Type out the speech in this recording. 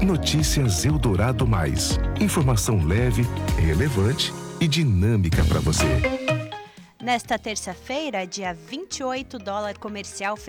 Notícias Eldorado Mais. Informação leve, relevante e dinâmica para você. Nesta terça-feira, dia 28, o dólar comercial